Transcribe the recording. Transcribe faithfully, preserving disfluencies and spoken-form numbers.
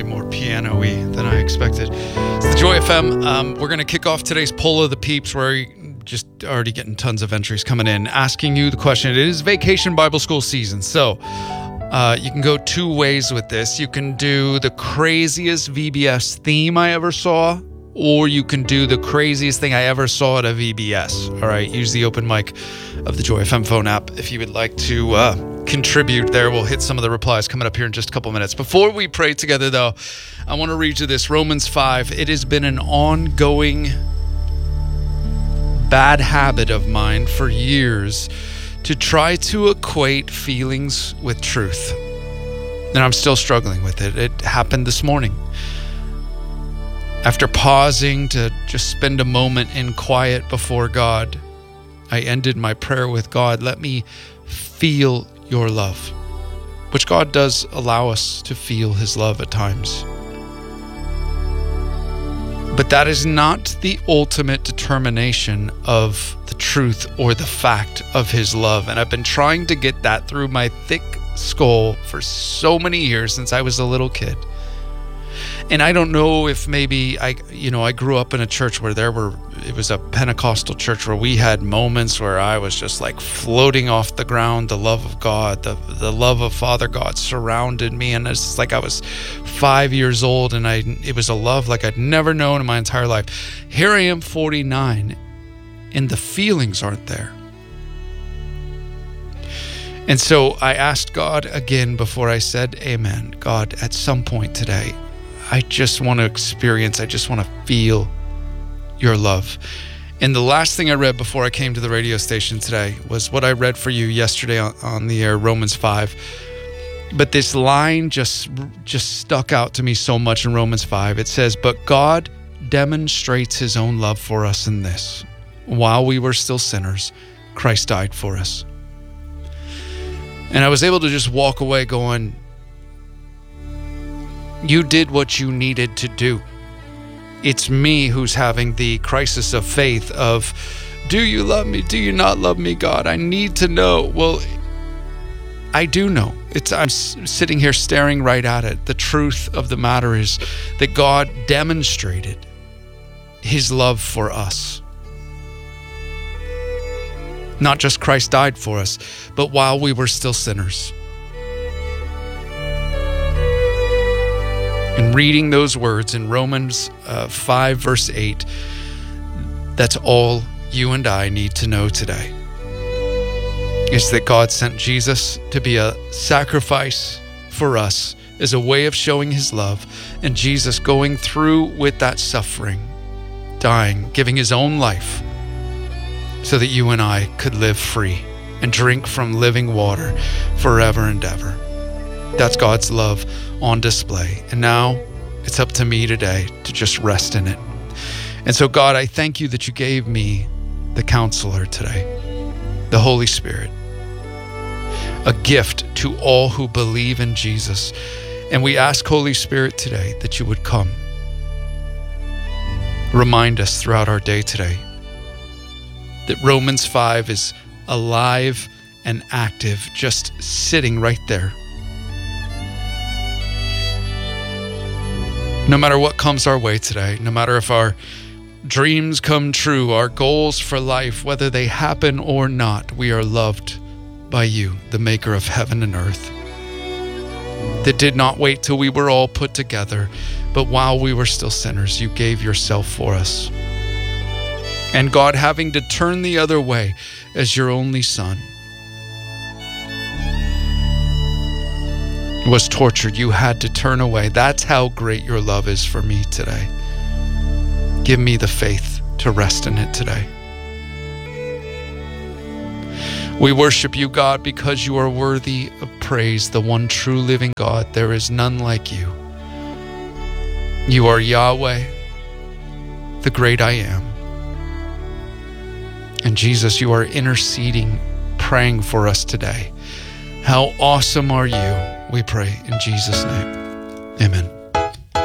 way more piano-y than I expected. It's the Joy F M. Um, we're going to kick off today's Poll of the Peeps. We're just already getting tons of entries coming in, asking you the question. It is Vacation Bible School season, so uh, you can go two ways with this. You can do the craziest V B S theme I ever saw, or you can do the craziest thing I ever saw at a V B S. All right, use the open mic of the Joy F M phone app if you would like to uh, contribute there. We'll hit some of the replies coming up here in just a couple minutes. Before we pray together, though, I want to read you this, Romans five. It has been an ongoing bad habit of mine for years to try to equate feelings with truth. And I'm still struggling with it. It happened this morning. After pausing to just spend a moment in quiet before God, I ended my prayer with, God, let me feel your love, which God does allow us to feel his love at times. But that is not the ultimate determination of the truth or the fact of his love. And I've been trying to get that through my thick skull for so many years, since I was a little kid. And I don't know if maybe I, you know, I grew up in a church where there were, it was a Pentecostal church where we had moments where I was just like floating off the ground. The love of God, the the love of Father God surrounded me. And it's just like I was five years old and I, it was a love like I'd never known in my entire life. Here I am, forty-nine, and the feelings aren't there. And so I asked God again before I said amen. God, at some point today, I just want to experience, I just want to feel your love. And the last thing I read before I came to the radio station today was what I read for you yesterday on, on the air, Romans five. But this line just, just stuck out to me so much in Romans five. It says, but God demonstrates his own love for us in this. While we were still sinners, Christ died for us. And I was able to just walk away going, you did what you needed to do. It's me who's having the crisis of faith of, do you love me? Do you not love me, God? I need to know. Well, I do know. It's I'm sitting here staring right at it. The truth of the matter is that God demonstrated his love for us. Not just Christ died for us, but while we were still sinners. And reading those words in Romans uh, five, verse eight, that's all you and I need to know today. Is that God sent Jesus to be a sacrifice for us as a way of showing his love. And Jesus going through with that suffering, dying, giving his own life so that you and I could live free and drink from living water forever and ever. That's God's love on display. And now it's up to me today to just rest in it. And so, God, I thank you that you gave me the counselor today, the Holy Spirit, a gift to all who believe in Jesus. And we ask, Holy Spirit, today that you would come. Remind us throughout our day today that Romans five is alive and active, just sitting right there. No matter what comes our way today, no matter if our dreams come true, our goals for life, whether they happen or not, we are loved by you, the maker of heaven and earth, that did not wait till we were all put together, but while we were still sinners, you gave yourself for us. And God, having to turn the other way as your only son, was tortured, you had to turn away. That's how great your love is for me today. Give me the faith to rest in it today. We worship you, God, because you are worthy of praise, the one true living God. There is none like you. You are Yahweh, the great I am. And Jesus, you are interceding, praying for us today. How awesome are you? We pray in Jesus' name. Amen.